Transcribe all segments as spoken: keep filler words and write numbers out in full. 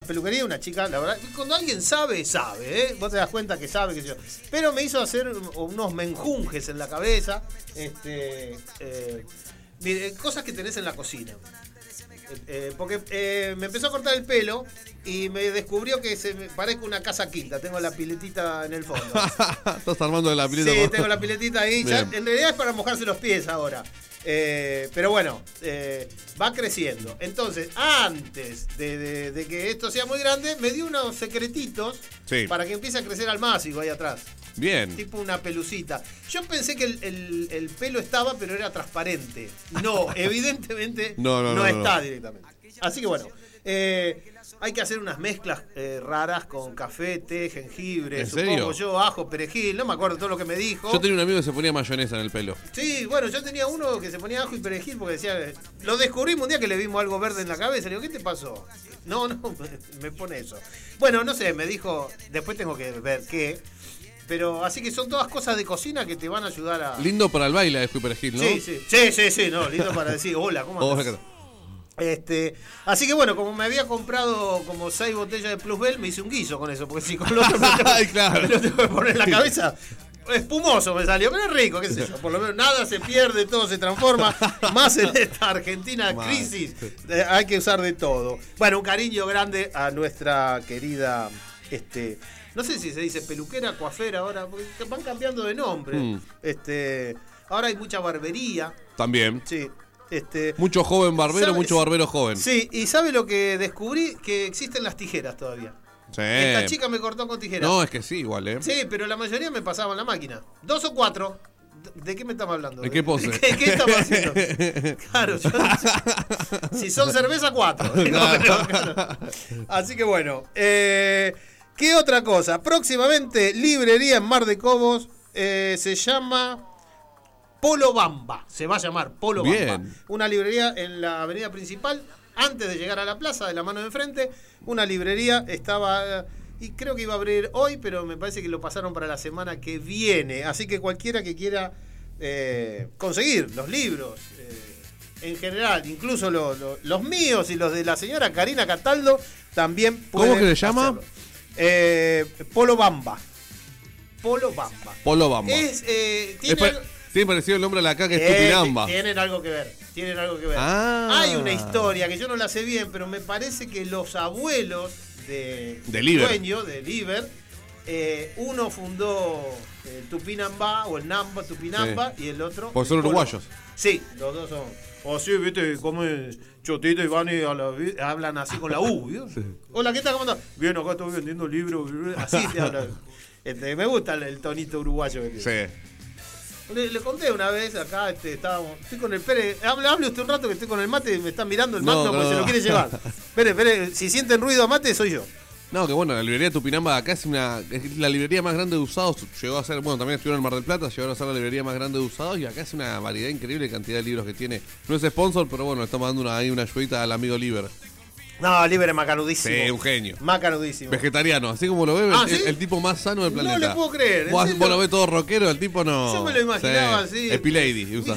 peluquería, una chica, la verdad, cuando alguien sabe, sabe, ¿eh? Vos te das cuenta que sabe, que yo. Pero me hizo hacer unos menjunjes en la cabeza, este, eh, mire, cosas que tenés en la cocina. Eh, porque eh, me empezó a cortar el pelo y me descubrió que se me parezco una casa quinta. Tengo la piletita en el fondo. ¿Estás armando de la pileta? Sí, tengo la piletita ahí. Ya, en realidad es para mojarse los pies ahora. Eh, pero bueno, eh, va creciendo. Entonces, antes de, de, de que esto sea muy grande, me dio unos secretitos sí. para que empiece a crecer al máximo ahí atrás. Bien. Tipo una pelucita. Yo pensé que el, el, el pelo estaba, pero era transparente. No, evidentemente no, no, no, no está no. directamente. Así que bueno, eh, hay que hacer unas mezclas eh, raras con café, té, jengibre, supongo serio? yo, ajo, perejil, no me acuerdo todo lo que me dijo. Yo tenía un amigo que se ponía mayonesa en el pelo. Sí, bueno, yo tenía uno que se ponía ajo y perejil porque decía, lo descubrimos un día que le vimos algo verde en la cabeza. Le digo, ¿qué te pasó? No, no, me pone eso. Bueno, no sé, me dijo, después tengo que ver qué. Pero así que son todas cosas de cocina que te van a ayudar a... Lindo para el baile de ajo y perejil, ¿no? Sí, sí, sí, sí, sí, no, lindo para decir, hola, ¿cómo estás? Este, así que bueno, como me había comprado como seis botellas de Plusbel, me hice un guiso con eso, porque si con lo otro me tengo, claro. me lo tengo que poner en la cabeza, espumoso me salió, pero es rico, qué sé yo, por lo menos nada se pierde, todo se transforma, más en esta Argentina crisis, eh, hay que usar de todo. Bueno, un cariño grande a nuestra querida, este, no sé si se dice peluquera, coafera ahora, porque van cambiando de nombre, mm. este, ahora hay mucha barbería. También. Sí. Este, mucho joven barbero, mucho barbero joven. Sí, y ¿sabe lo que descubrí? Que existen las tijeras todavía. Sí. Esta chica me cortó con tijeras. No, es que sí, igual, ¿eh? Sí, pero la mayoría me pasaban la máquina. Dos o cuatro. ¿De qué me estamos hablando? ¿De qué pose? ¿Qué, qué estamos haciendo? Claro, yo, si son cerveza, cuatro. No, pero, claro. Así que bueno. Eh, ¿Qué otra cosa? Próximamente, librería en Mar de Cobos. Eh, se llama... Polo Bamba, se va a llamar Polo Bien. Bamba. Una librería en la avenida principal, antes de llegar a la plaza, de la mano de enfrente. Una librería estaba, y creo que iba a abrir hoy, pero me parece que lo pasaron para la semana que viene. Así que cualquiera que quiera eh, conseguir los libros, eh, en general, incluso lo, lo, los míos y los de la señora Karina Cataldo, también pueden ¿Cómo que se llama? Eh, Polo Bamba. Polo Bamba. Polo Bamba. Es, eh, tiene es Tiene parecido el nombre de la acá que es eh, Tupinamba. Tienen algo que ver, tienen algo que ver. Ah. Hay una historia que yo no la sé bien, pero me parece que los abuelos de, de del dueño, de Liber, eh, uno fundó el Tupinamba o el Namba Tupinamba sí. y el otro... Porque son uruguayos. Sí, los dos son... O sí, viste, comen chotito y van y a la, hablan así con la U, ¿vio? Sí. Hola, ¿qué tal? ¿Cómo estás? Bien, acá estoy vendiendo libros, así te hablan. Este, me gusta el, el tonito uruguayo que tiene. Sí. Le, le conté una vez acá, este, estábamos, estoy con el Pérez, hable, hable usted un rato que estoy con el mate y me están mirando el mate, no, no, porque no. se lo quiere llevar. Espere, espere, si sienten ruido a mate, soy yo. No, que bueno, la librería Tupinamba acá es una es la librería más grande de usados, llegó a ser, bueno, también estuvieron en Mar del Plata, llegaron a ser la librería más grande de usados y acá es una variedad increíble de cantidad de libros que tiene. No es sponsor, pero bueno, estamos dando una, ahí una ayudita al amigo Liber. No, Liber es macanudísimo. Sí, un genio. Macanudísimo. Vegetariano, así como lo ve, ¿Ah, el, ¿sí? el tipo más sano del planeta. No le puedo creer. Vos, vos lo ves todo rockero, el tipo no. Yo me lo imaginaba sí. así. Epilady, usa.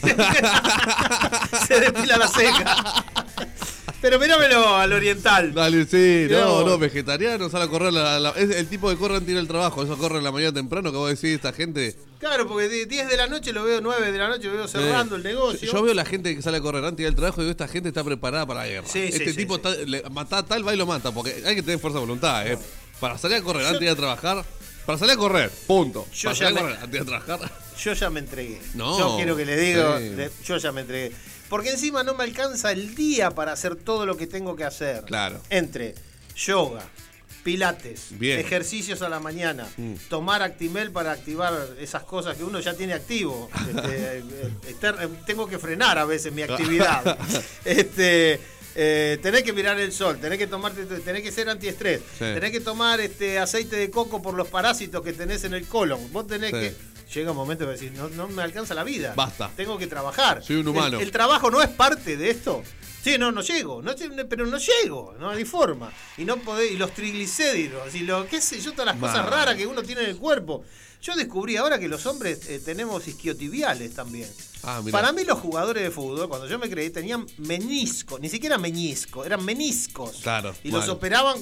Se depila la ceja. Pero mirámelo al oriental. Dale, sí, no, no, vegetariano, sale a correr. La, la, es el tipo que corre antes de ir al trabajo. Eso corre en la mañana temprano, que vos decís, esta gente. Claro, porque diez de la noche lo veo, nueve de la noche lo veo cerrando sí. el negocio. Yo, yo veo la gente que sale a correr antes de ir al trabajo y veo esta gente está preparada para la guerra. Sí, este sí, tipo sí, está, sí. Le, mata tal, va y lo mata, porque hay que tener fuerza de voluntad, ¿eh? Para salir a correr yo, antes de ir a trabajar. Para salir a correr, punto. Yo para ya salir me, a correr antes de trabajar. Yo ya me entregué. No, yo quiero que le digo, sí. le, yo ya me entregué. Porque encima no me alcanza el día para hacer todo lo que tengo que hacer. Claro. Entre yoga, pilates, Bien. ejercicios a la mañana, mm. tomar Actimel para activar esas cosas que uno ya tiene activo. Este, este, tengo que frenar a veces mi actividad. este, eh, tenés que mirar el sol, tenés que tomarte, tenés que ser antiestrés, sí. tenés que tomar este aceite de coco por los parásitos que tenés en el colon. Vos tenés sí. que... Llega un momento que decís, no, no me alcanza la vida. Basta. Tengo que trabajar. Soy un humano. El, el trabajo no es parte de esto. Sí, no, no llego. No, pero no llego. No hay forma. Y no podés, y los triglicéridos, y lo qué sé yo, todas las Man. cosas raras que uno tiene en el cuerpo. Yo descubrí ahora que los hombres eh, tenemos isquiotibiales también. Ah, Para mí los jugadores de fútbol, cuando yo me creí, tenían menisco. Ni siquiera menisco, eran meniscos. Claro. Y bueno. los operaban